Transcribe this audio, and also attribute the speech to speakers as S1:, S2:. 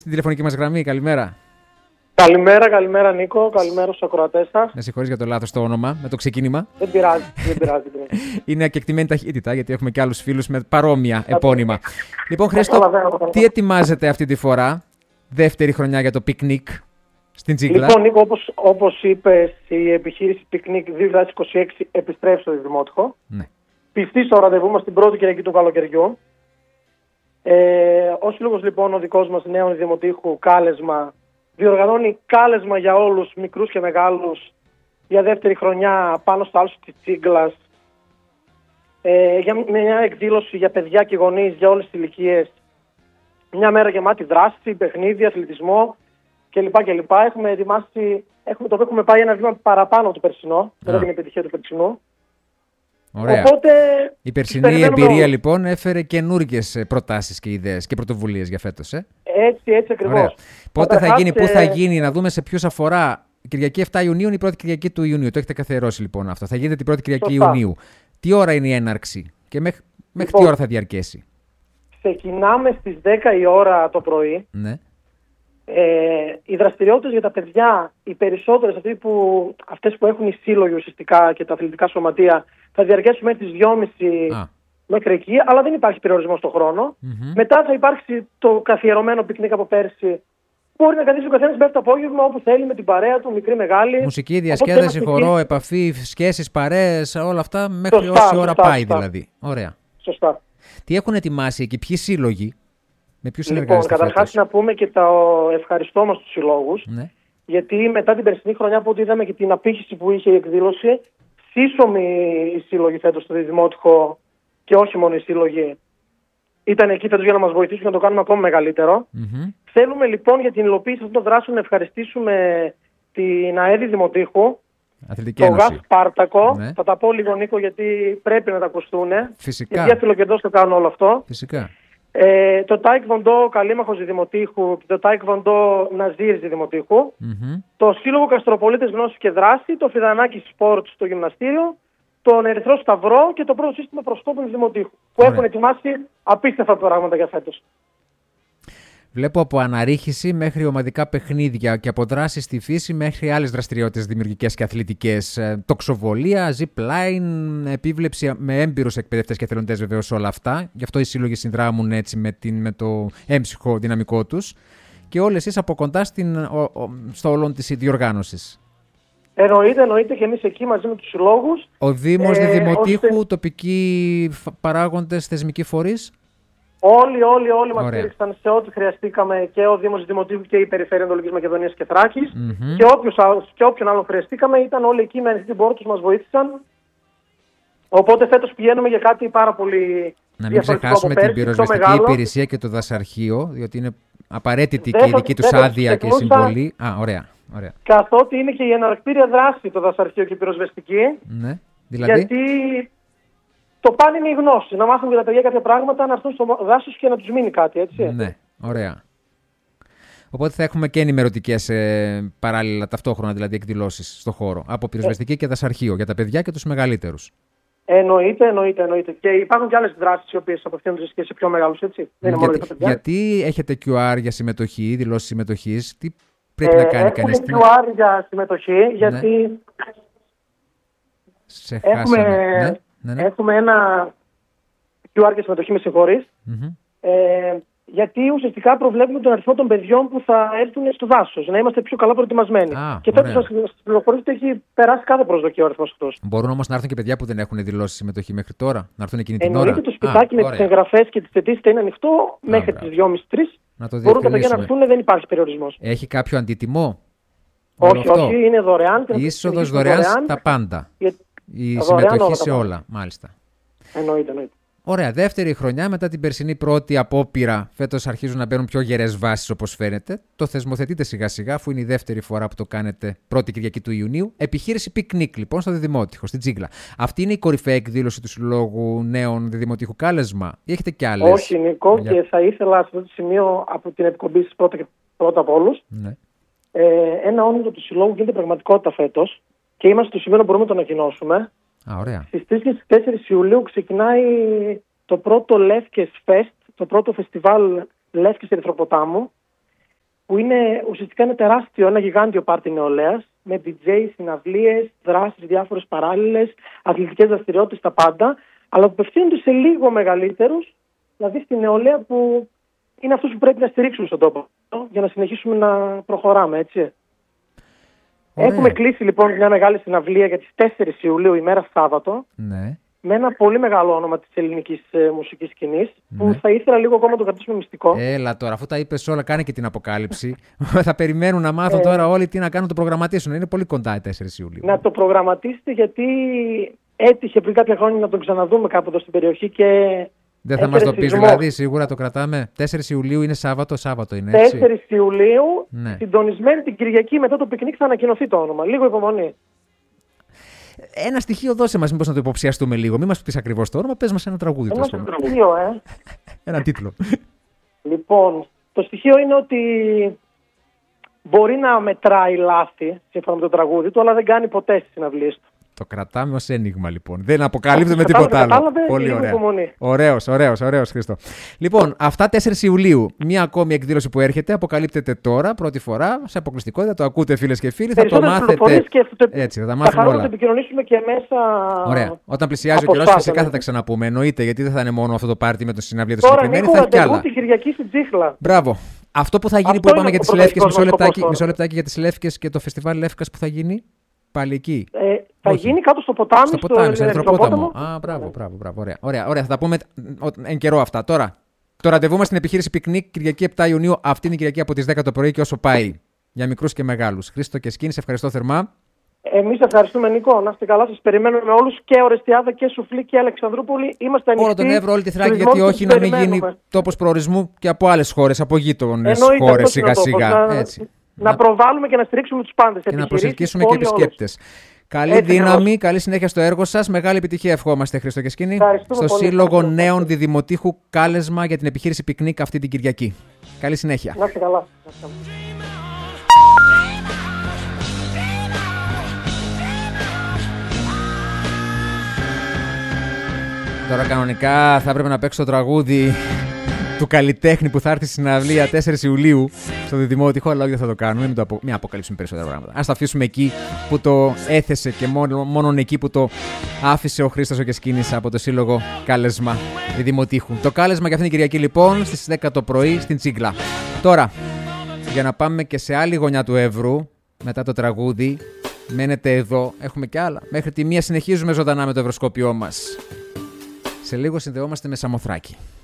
S1: Στην τηλεφωνική μας γραμμή, καλημέρα.
S2: Καλημέρα Νίκο, καλημέρα στους ακροατές σας.
S1: Με συγχωρείς για το λάθος το όνομα, με το ξεκίνημα.
S2: Δεν πειράζει.
S1: Είναι ακεκτημένη ταχύτητα, γιατί έχουμε και άλλους φίλους με παρόμοια επώνυμα. Λοιπόν, Χρήστο, τι ετοιμάζετε αυτή τη φορά, δεύτερη χρονιά για το πικνίκ στην Τζίγκλα?
S2: Λοιπόν, Νίκο, όπως είπες, η επιχείρηση Πικνίκ 2026 επιστρέφει στο Δημότυχο.
S1: Ναι.
S2: Πιστή στο ραντεβού μας την πρώτη Κυριακή του καλοκαιριού. Ο Σύλλογος λοιπόν ο δικός μας νέων Δημοτήχου Κάλεσμα διοργανώνει κάλεσμα για όλους, μικρούς και μεγάλους, για δεύτερη χρονιά πάνω στο άλσο της Τζίγκλας, για μια εκδήλωση για παιδιά και γονείς για όλες τις ηλικίες. Μια μέρα γεμάτη δράση, παιχνίδια, αθλητισμό κλπ. Έχουμε ετοιμάσει, έχουμε πάει ένα βήμα παραπάνω από το περσινό, μετά την επιτυχία του περσινού.
S1: Ωραία.
S2: Οπότε,
S1: η περσινή εμπειρία λοιπόν έφερε καινούργιες προτάσεις και ιδέες και πρωτοβουλίες για φέτος.
S2: Έτσι ακριβώς.
S1: Ωραία. Πότε θα γίνει, πού θα γίνει, να δούμε σε ποιους αφορά. Κυριακή 7 Ιουνίου είναι η πρώτη Κυριακή του Ιουνίου. Το έχετε καθιερώσει λοιπόν αυτό. Θα γίνεται την πρώτη Κυριακή Ιουνίου. Τι ώρα είναι η έναρξη και μέχρι τι ώρα θα διαρκέσει?
S2: Ξεκινάμε στις 10 η ώρα το πρωί.
S1: Ναι.
S2: Οι δραστηριότητες για τα παιδιά, οι περισσότερες αυτές που έχουν οι σύλλογοι ουσιαστικά και τα αθλητικά σωματεία, θα διαρκέσουν μέχρι τις 2.30 μέχρι εκεί, αλλά δεν υπάρχει περιορισμό στον χρόνο. Μετά θα υπάρξει το καθιερωμένο πικνίκ από πέρσι. Μπορεί να καθίσει ο καθένας μέχρι το απόγευμα όπου θέλει με την παρέα του, μικρή, μεγάλη.
S1: Μουσική, διασκέδαση, χορό, επαφή, σχέσεις, παρέες, όλα αυτά μέχρι όση ώρα πάει δηλαδή. Ωραία.
S2: Σωστά.
S1: Τι έχουν ετοιμάσει εκεί, ποιοι σύλλογοι, με ποιους συνεργάζεστε?
S2: Λοιπόν, καταρχάς να πούμε και το ευχαριστώ μας στους συλλόγους.
S1: Ναι.
S2: Γιατί μετά την περσινή χρονιά που είδαμε και την απήχηση που είχε η εκδήλωση, σύσσωμοι οι σύλλογοι φέτος στο Δημότυχο και όχι μόνο οι σύλλογοι ήταν εκεί φέτος για να μας βοηθήσουν να το κάνουμε ακόμα μεγαλύτερο. Θέλουμε λοιπόν για την υλοποίηση αυτών των δράσεων να ευχαριστήσουμε την ΑΕΔ Δημοτήχου,
S1: Αθλητική
S2: το
S1: Ένωση.
S2: ΓΑΣ Πάρτακο.
S1: Ναι.
S2: Θα τα πω λίγο Νίκο γιατί πρέπει να τα ακουστούν.
S1: Φυσικά.
S2: Γιατί αφιλοκεντρώς το κάνουν όλο αυτό.
S1: Φυσικά.
S2: Το ΤΑΙΚ Βοντό Καλήμαχος Δημοτήχου και το ΤΑΙΚ Βοντό Ναζίρ Δημοτήχου. Το Σύλλογο Καστροπολίτες Γνώσης και Δράση, το Φιδανάκι Σπορτ στο γυμναστήριο, τον Ερυθρό Σταυρό και το πρώτο σύστημα προσκόπων Δημοτήχου. Που έχουν ετοιμάσει απίστευτα πράγματα για φέτος.
S1: Βλέπω από αναρρίχηση μέχρι ομαδικά παιχνίδια και από δράσεις στη φύση μέχρι άλλες δραστηριότητες δημιουργικές και αθλητικές. Τοξοβολία, zipline, επίβλεψη με έμπειρους εκπαιδευτές και εθελοντές βεβαίως όλα αυτά. Γι' αυτό οι σύλλογοι συνδράμουν έτσι με το έμψυχο δυναμικό τους. Και όλοι εσείς από κοντά στο όλον της διοργάνωσης.
S2: Εννοείται και εμείς εκεί μαζί με τους συλλόγους.
S1: Ο Δήμος Δημοτήχου, τοπικοί παράγοντες, θεσμικοί φορείς.
S2: Όλοι μας στήριξαν σε ό,τι χρειαστήκαμε, και ο Δήμος Δημοτήχου και η Περιφέρεια Ανατολικής Μακεδονίας και Θράκης. Και όποιον άλλο χρειαστήκαμε, ήταν όλοι εκεί με ανοιχτή την πόρτα τους, μας βοήθησαν. Οπότε φέτος πηγαίνουμε για κάτι πάρα πολύ.
S1: Να μην ξεχάσουμε την πυροσβεστική υπηρεσία και το δασαρχείο, διότι είναι απαραίτητη και η δική τους άδεια και η συμβολή. Ωραία.
S2: Καθότι είναι και η εναρκτήρια δράση το δασαρχείο και η πυροσβεστική.
S1: Ναι, δηλαδή.
S2: Γιατί το πάνε είναι η γνώση. Να μάθουν για τα παιδιά κάποια πράγματα, να έρθουν στο δάσος και να τους μείνει κάτι, έτσι.
S1: Ναι, ωραία. Οπότε θα έχουμε και ενημερωτικές παράλληλα ταυτόχρονα δηλαδή εκδηλώσεις στο χώρο. Από πυροσβεστική και δασαρχείο για τα παιδιά και τους μεγαλύτερους.
S2: Εννοείται. Και υπάρχουν και άλλες δράσεις οι οποίες απευθύνονται και σε πιο μεγάλους, έτσι. Δεν είναι μόνο για τα παιδιά.
S1: Γιατί έχετε QR για συμμετοχή, δηλώσεις συμμετοχής, τι πρέπει να κάνει κανείς?
S2: Έχουμε QR για συμμετοχή, γιατί έχουμε ένα QR για συμμετοχή, με συγχωρείς. Γιατί ουσιαστικά προβλέπουμε τον αριθμό των παιδιών που θα έρθουν στο δάσος, να είμαστε πιο καλά προετοιμασμένοι. Και φέτος στις πληροφορίες ότι έχει περάσει κάθε προσδοκία ο αριθμός αυτός. Μπορούν
S1: όμως να έρθουν και παιδιά που δεν έχουν δηλώσει συμμετοχή μέχρι τώρα, να έρθουν εκείνη την ώρα?
S2: Εννοείται, το σπιτάκι με τις εγγραφές και τις αιτήσεις θα είναι ανοιχτό μέχρι τις 2.30-3. Μπορούν τα παιδιά να έρθουν, δεν υπάρχει περιορισμός.
S1: Έχει κάποιο αντίτιμο?
S2: Όχι, είναι δωρεάν.
S1: Η είσοδος δωρεάν στα πάντα. Η συμμετοχή σε όλα, μάλιστα.
S2: Εννοείται.
S1: Ωραία, δεύτερη χρονιά μετά την περσινή πρώτη απόπειρα. Φέτος αρχίζουν να μπαίνουν πιο γερές βάσεις όπως φαίνεται. Το θεσμοθετείτε σιγά σιγά, αφού είναι η δεύτερη φορά που το κάνετε, πρώτη Κυριακή του Ιουνίου. Επιχείρηση πικνίκ λοιπόν στο Διδημότυχο, στην Τζίγκλα. Αυτή είναι η κορυφαία εκδήλωση του Συλλόγου Νέων Διδημοτήχου Κάλεσμα, ή έχετε κι άλλες?
S2: Όχι, Νικό, και θα ήθελα σε αυτό το σημείο από την εκπομπή σας πρώτα από όλους.
S1: Ναι.
S2: Ένα όνειρο του Συλλόγου γίνεται πραγματικότητα φέτος και είμαστε στο σημείο να μπορούμε να το ανακοινώσουμε.
S1: Ωραία.
S2: Στις 3 και 4 Ιουλίου ξεκινάει το πρώτο Λεύκες Fest, το πρώτο φεστιβάλ Λεύκες Ερυθροποτάμου. που ουσιαστικά είναι τεράστιο, ένα γιγάντιο πάρτι νεολαίας, με DJ, συναυλίες, δράσεις, διάφορες παράλληλες, αθλητικές δραστηριότητες, τα πάντα, αλλά που απευθύνονται σε λίγο μεγαλύτερους, δηλαδή στη νεολαία που είναι αυτούς που πρέπει να στηρίξουμε στον τόπο για να συνεχίσουμε να προχωράμε, έτσι.
S1: Ωραία.
S2: Έχουμε κλείσει λοιπόν μια μεγάλη συναυλία για τις 4 Ιουλίου, ημέρα Σάββατο,
S1: Ναι.
S2: με ένα πολύ μεγάλο όνομα της ελληνικής μουσικής σκηνής, που
S1: Ναι.
S2: θα ήθελα λίγο ακόμα να το κρατήσουμε μυστικό.
S1: Έλα τώρα, αφού τα είπες όλα, κάνε και την αποκάλυψη. Θα περιμένουν να μάθουν τώρα όλοι τι να κάνουν, το προγραμματίσουν. Είναι πολύ κοντά οι 4 Ιουλίου.
S2: Να το προγραμματίσετε, γιατί έτυχε πριν κάποια χρόνια να τον ξαναδούμε κάπου εδώ στην περιοχή και.
S1: Δεν θα μας το πεις δηλαδή, σίγουρα το κρατάμε. 4 Ιουλίου είναι Σάββατο είναι έτσι.
S2: 4 Ιουλίου,
S1: Ναι.
S2: συντονισμένη την Κυριακή μετά το πικνίκ, θα ανακοινωθεί το όνομα. Λίγο υπομονή.
S1: Ένα στοιχείο δώσε μας, μήπως να το υποψιαστούμε λίγο. Μην μας πεις ακριβώς το όνομα, πες μας ένα τραγούδι.
S2: Ένα
S1: τέλος πάντων.
S2: στοιχείο,
S1: Ένα τίτλο.
S2: Λοιπόν, το στοιχείο είναι ότι μπορεί να μετράει λάθη σύμφωνα με το τραγούδι του, αλλά δεν κάνει ποτέ στις συναυλίες του.
S1: Το κρατάμε ως ένιγμα λοιπόν. Δεν αποκαλύπτουμε με
S2: Κατάλαβε,
S1: τίποτα άλλο.
S2: κατάλαβε,
S1: Πολύ
S2: λίγο
S1: ωραία.
S2: υπομονή.
S1: Ωραίος, Χρήστο. Λοιπόν, αυτά 4 Ιουλίου. Μία ακόμη εκδήλωση που έρχεται. Αποκαλύπτεται τώρα, πρώτη φορά, σε αποκλειστικότητα. Το ακούτε, φίλες και φίλοι. Θα το
S2: Περισσότερες
S1: μάθετε.
S2: πληροφορίες και
S1: Έτσι, θα τα
S2: θα
S1: μάθουμε
S2: χαρούμε να
S1: όλα.
S2: το επικοινωνήσουμε και μέσα.
S1: Ωραία. Όταν πλησιάζει ο
S2: από
S1: καιρός,
S2: Σπάρτα,
S1: φυσικά
S2: ναι.
S1: θα τα ξαναπούμε. Εννοείται, γιατί δεν θα είναι μόνο αυτό το πάρτι με το συναυλία το
S2: Τώρα
S1: συγκεκριμένο,
S2: Νίκο,
S1: θα έχει κι
S2: ραντεβού
S1: άλλα.
S2: την Κυριακή στην Τσίχλα.
S1: Μπράβο. Αυτό που θα γίνει
S2: Αυτό
S1: που είπαμε
S2: είναι
S1: για
S2: ο
S1: τις Λεύκες,
S2: πρωταρχικός
S1: μισό λεπτάκι για τις Λεύκες και το φεστιβάλ Λεύκας που θα γίνει. Πάλι εκεί.
S2: Θα
S1: Όχι.
S2: γίνει κάτω στο ποτάμι,
S1: Στο ποτάμι, στο
S2: Ερυθροπόταμο.
S1: Α, μπράβο. Ωραία. Θα τα πούμε εν καιρό αυτά. Τώρα, το ραντεβού μας στην επιχείρηση Πικνίκ, Κυριακή 7 Ιουνίου, αυτή είναι η Κυριακή από τις 10 το πρωί και όσο πάει. Για μικρούς και μεγάλους. Χρήστο και Σκίνη, σε ευχαριστώ θερμά.
S2: Εμείς ευχαριστούμε, Νικό. Να είστε καλά, σας περιμένουμε όλους και Ορεστιάδα και Σουφλή και Αλεξανδρούπολη. Είμαστε ανοιχτοί.
S1: Όλο τον Εύρο, όλη τη Θράκη,
S2: Τουρισμός
S1: γιατί
S2: και
S1: όχι
S2: τους
S1: να μην γίνει
S2: περιμένουμε.
S1: τόπος προορισμού και από άλλες χώρες, από γείτονες
S2: Εννοείται,
S1: χώρες
S2: αυτός είναι ο
S1: σιγά-σιγά.
S2: τόπος.
S1: Έτσι.
S2: Να προβάλλουμε και να στηρίξουμε τους πάντες.
S1: Και να
S2: επιχειρήσεις,
S1: προσελκύσουμε και
S2: πόλη, όλες.
S1: επισκέπτες. Καλή
S2: Έτσι
S1: δύναμη,
S2: ακριβώς.
S1: καλή συνέχεια στο έργο σας. Μεγάλη επιτυχία ευχόμαστε, Χρήστο και Σκίνη.
S2: Ευχαριστούμε
S1: Στο
S2: πολύ.
S1: Σύλλογο
S2: Ευχαριστούμε.
S1: Νέων Διδημοτήχου κάλεσμα για την επιχείρηση Πικνίκ αυτή την Κυριακή. Καλή συνέχεια.
S2: Να είστε καλά. Να είστε καλά.
S1: Τώρα κανονικά θα έπρεπε να παίξω το τραγούδι του καλλιτέχνη που θα έρθει στην συναυλία 4 Ιουλίου στο Διδημότυχο, αλλά όχι, δεν θα το κάνουμε. Μην αποκαλύψουμε περισσότερα πράγματα. Ας τα αφήσουμε εκεί που το έθεσε και μόνον εκεί που το άφησε ο Χρήστος ο Κεσκίνης από το Σύλλογο Κάλεσμα Διδημοτήχου. Το κάλεσμα για αυτήν την Κυριακή λοιπόν στις 10 το πρωί στην Τσίγκλα. Τώρα, για να πάμε και σε άλλη γωνιά του Εύρου, μετά το τραγούδι, μένετε εδώ, έχουμε κι άλλα. Μέχρι τη 1 συνεχίζουμε ζωντανά με το ευρωσκόπιό μας. Σε λίγο συνδεόμαστε με Σαμοθράκη.